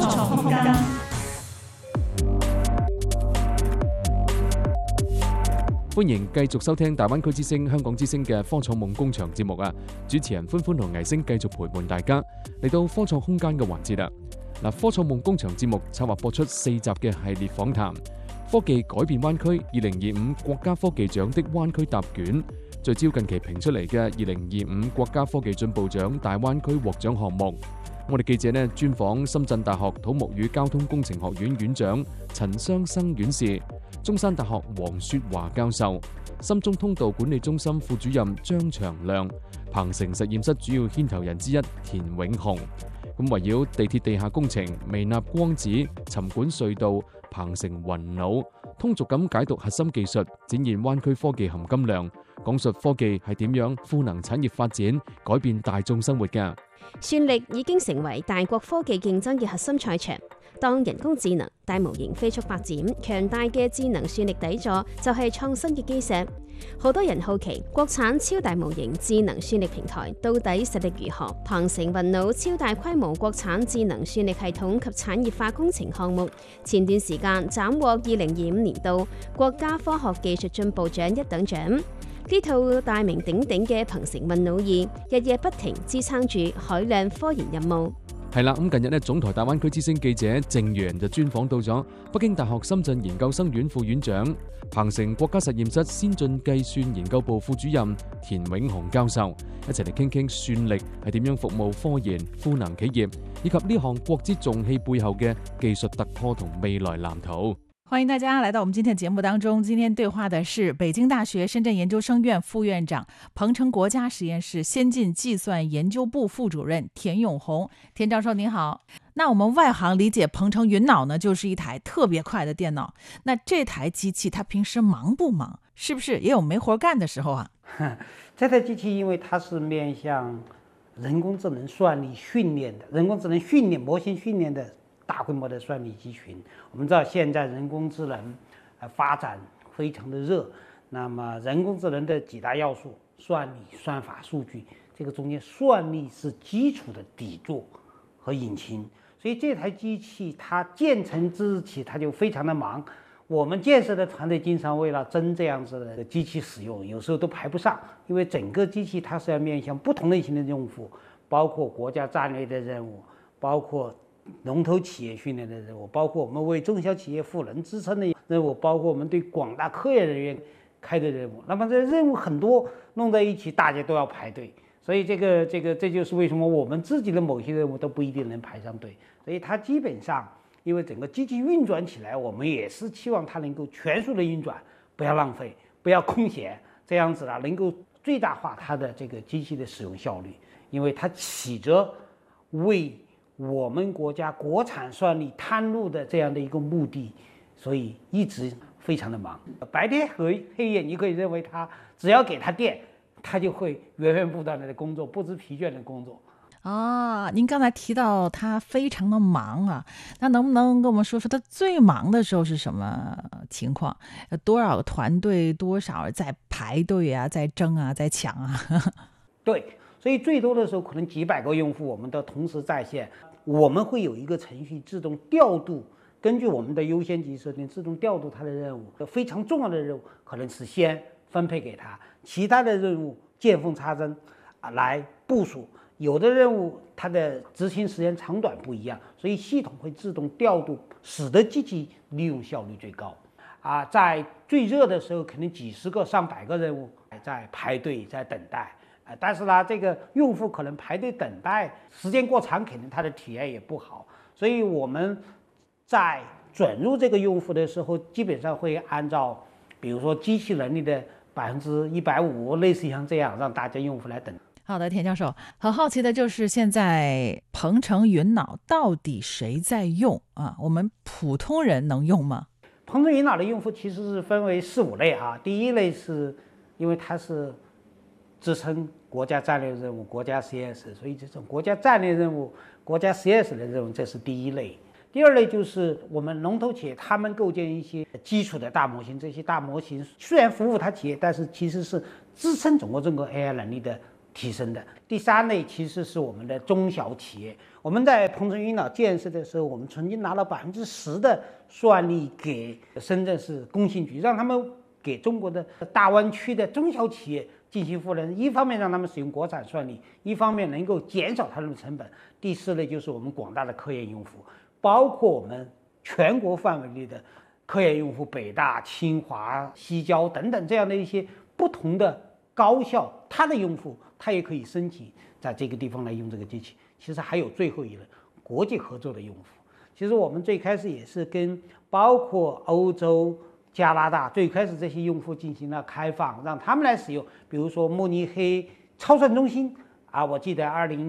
创空間。 歡迎繼續收聽大灣區之聲、香港之聲嘅科創夢工場節目啊！主持人歡歡同倪星繼續陪伴大家嚟到科創空間嘅環節啦。嗱，科創夢工場節目策劃播出4集嘅系列訪談，科技改變灣區2025國家科技獎的灣區答卷，聚焦近期評出嚟嘅2025國家科技進步獎大灣區獲獎項目。我哋記者呢專訪深圳大學土木與交通工程學院院長陳雙生院士、中山大學黃雪華教授、深中通道管理中心副主任張長亮、鵬城實驗室主要牽頭人之一田永雄。咁圍繞地鐵地下工程、微納光子、沉管隧道、鵬城雲腦，通俗咁解讀核心技術，展現灣區科技含金量，講述科技係點樣賦能產業發展，改變大眾生活㗎。 算力已經成為大國科技競爭嘅核心賽場。當人工智能、大模型飛速發展，強大嘅智能算力底座就係創新嘅基石。好多人好奇國產超大模型智能算力平台到底實力如何？鵬城雲腦超大規模國產智能算力系統及產業化工程項目，前段時間斬獲2025年度國家科學技術進步獎1等獎。呢套大名鼎鼎嘅鵬城雲腦2，日夜不停支撐住海量科研任務。 係啦，咁近日呢，總台大灣區之聲記者鄭源就專訪到咗北京大學深圳研究生院副院長、鵬城國家實驗室先進計算研究部副主任田永雄教授，一齊嚟傾傾算力係點樣服務科研、賦能企業，以及呢項國之重器背後嘅技術突破同未來藍圖。 歡迎大家來到我們今天節目當中。今天對話的是北京大學深圳研究生院副院長、鵬城國家實驗室先進計算研究部副主任田永雄。田教授您好。那我們外行理解鵬城雲腦呢，就是一台特別快的電腦。那這台機器它平時忙不忙？是不是也有沒活幹的時候啊？ 這台機器因為它是面向人工智能算力訓練的，人工智能訓練模型訓練的大規模的算力集群。我們知道現在人工智能發展非常的熱，那麼人工智能的幾大要素：算力、算法、數據。這個中間算力是基礎的底座和引擎，所以這台機器它建成之日起它就非常的忙。我們建設的團隊經常為了爭這樣子的機器使用，有時候都排不上，因為整個機器它是要面向不同類型的用戶，包括國家戰略的任務，包括龍頭企業訓練的任務，包括我們為中小企業賦能支撐的任務，包括我們對廣大科研人員開的任務。那麼這任務很多弄在一起，大家都要排隊，所以這就是為什麼我們自己的某些任務都不一定能排上隊。所以它基本上，因為整個機器運轉起來，我們也是期望它能夠全速的運轉，不要浪費，不要空閒，這樣子能夠最大化它的這個機器的使用效率，因為它起着為我們國家國產算力探路的這樣的一個目的，所以一直非常的忙。白天和黑夜，你可以認為它只要給它電，它就會源源不斷的工作，不知疲倦的工作。 啊，您剛才提到他非常的忙啊，那能不能跟我們說說他最忙的時候是什麼情況？多少個團隊，多少人在排隊啊，在爭啊，在搶啊？ 對，所以最多的時候可能幾百個用戶我們都同時在線，我們會有一個程序自動調度，根據我們的優先級設定自動調度它的任務，非常重要的任務可能是先分配給他，其他的任務見縫插針來部署。有的任務它的執行時間長短不一樣，所以系統會自動調度，使得機器利用效率最高。在最熱的時候，可能幾十個、上百個任務在排隊在等待。但是呢，這個用戶可能排隊等待時間過長，肯定他的體驗也不好。所以我們在轉入這個用戶的時候，基本上會按照，比如說機器能力的150%，類似像這樣，讓大家用戶來等。 好的，田教授，很好奇的就是現在鵬城雲腦到底誰在用啊？我們普通人能用嗎？ 鵬城雲腦的用戶其實是分為4、5類啊。第一類是因為它是支撐國家戰略任務、國家實驗室，所以這種國家戰略任務、國家實驗室的任務，這是第一類。第二類就是我們龍頭企業，他們構建一些基礎的大模型，這些大模型雖然服務它企業，但是其實是支撐整個 AI 能力的提升的。第三类其实是我们的中小企业。我们在鹏程云脑建设的时候，我们曾经拿了10%的算力给深圳市工信局，让他们给中国的大湾区的中小企业进行赋能，一方面让他们使用国产算力，一方面能够减少他们的成本。第四类就是我们广大的科研用户，包括我们全国范围内的科研用户，北大、清华、西交等等这样的一些不同的高校，它的用户他也可以申请在这个地方来用这个机器。其实还有最后一类国际合作的用户。其实我们最开始也是跟包括欧洲、加拿大最开始这些用户进行了开放，让他们来使用。比如说慕尼黑超算中心啊，我记得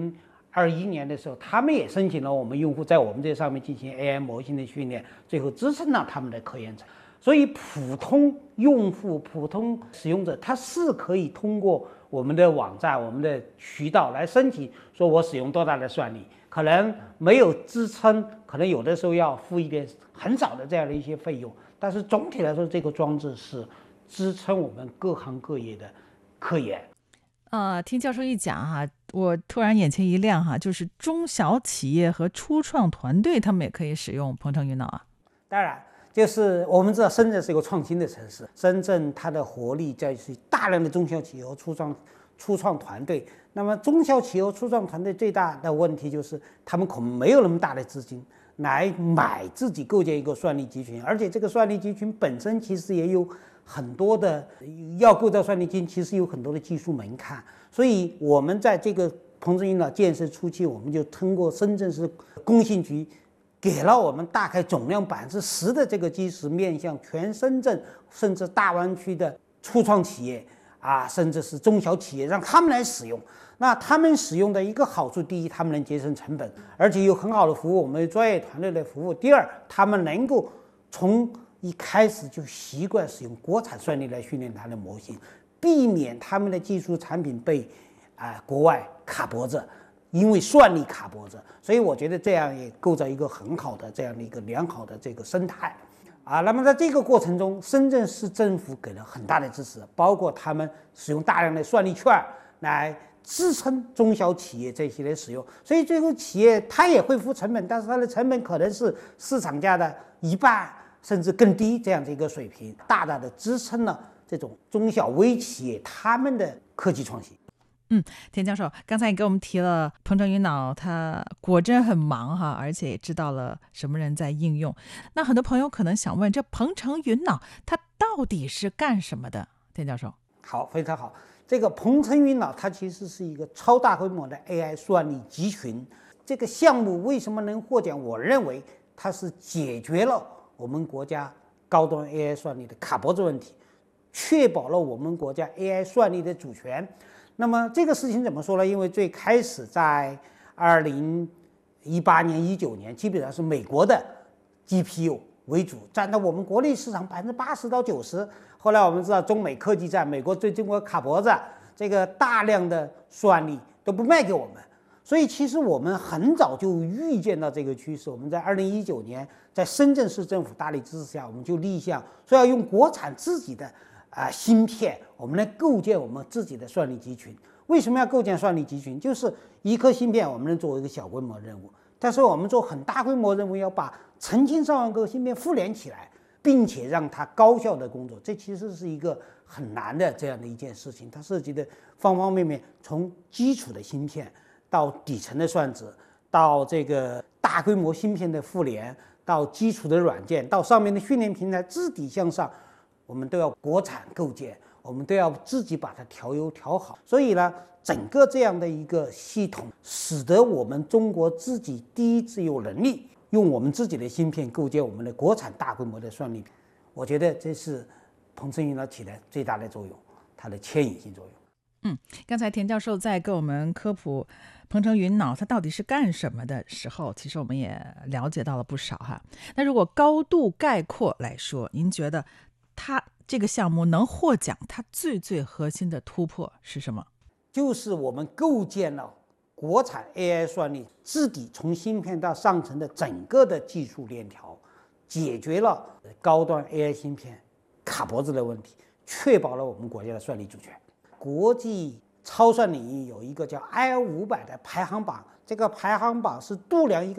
2021年的时候，他们也申请了我们用户在我们这上面进行 AI 模型的训练，最后支撑了他们的科研成。所以普通用户、普通使用者，他是可以通过我们的网站、我们的渠道来申请，说我使用多大的算力，可能没有支撑，可能有的时候要付一点很少的这样的一些费用，但是总体来说，这个装置是支撑我们各行各业的科研。 听教授一讲哈，我突然眼前一亮哈，就是中小企业和初创团队他们也可以使用鹏程云脑啊。 当然，就是我们知道深圳是一个创新的城市，深圳它的活力在于大量的中小企业和初创团队。那么中小企业和初创团队最大的问题就是他们可能没有那么大的资金来买自己构建一个算力集群，而且这个算力集群本身其实也有很多的要构造算力集群，其实有很多的技术门槛。所以我们在这个鹏程云脑建设初期，我们就通过深圳市工信局给了我们大概总量10%的这个基石，面向全深圳甚至大湾区的初创企业啊，甚至是中小企业，让他们来使用。那他们使用的一个好处，第一，他们能节省成本，而且有很好的服务，我们专业团队的服务。第二，他们能够从一开始就习惯使用国产算力来训练它的模型，避免他们的技术产品被国外卡脖子，因为算力卡脖子。所以我觉得这样也构造一个很好的这样的一个良好的这个生态那么在这个过程中，深圳市政府给了很大的支持，包括他们使用大量的算力券来支撑中小企业这些的使用。所以最后企业它也会付成本，但是它的成本可能是市场价的一半甚至更低这样的一个水平，大大的支撑了这种中小微企业他们的科技创新。 田教授，刚才你给我们提了鹏程云脑，它果真很忙哈，而且也知道了什么人在应用。那很多朋友可能想问，这鹏程云脑它到底是干什么的？田教授。 好，非常好。这个鹏程云脑它其实是一个超大规模的 AI 算力集群。这个项目为什么能获奖？我认为它是解决了我们国家高端 AI 算力的卡脖子问题，确保了我们国家 AI 算力的主权。那么这个事情怎么说呢？因为最开始在2018年、19年，基本上是美国的 GPU 为主，占到我们国内市场80%到90%。后来我们知道中美科技战，美国对中国卡脖子，这个大量的算力都不卖给我们。所以其实我们很早就预见到这个趋势。我们在2019年，在深圳市政府大力支持下，我们就立项说要用国产自己的芯片，我们来构建我们自己的算力集群。为什么要构建算力集群？就是一颗芯片我们能作为一个小规模任务，但是我们做很大规模任务要把成千上万个芯片互联起来，并且让它高效的工作，这其实是一个很难的这样的一件事情。它涉及的方方面面，从基础的芯片到底层的算子，到这个大规模芯片的互联，到基础的软件，到上面的训练平台，自底向上，我们都要国产构建，我们都要自己把它调优调好。所以呢，整个这样的一个系统，使得我们中国自己第一次有能力用我们自己的芯片构建我们的国产大规模的算力。我觉得这是鹏程云脑起来最大的作用，它的牵引性作用。 刚才田教授在给我们科普鹏程云脑它到底是干什么的时候，其实我们也了解到了不少哈。那如果高度概括来说，您觉得它这个项目能获奖，它最核心的突破是什么？ 就是我们构建了国产 AI 算力自底从芯片到上层的整个的技术链条，解决了高端 AI 芯片卡脖子的问题，确保了我们国家的算力主权。国际超算领域有一个叫 IL500的排行榜，这个排行榜是度量一个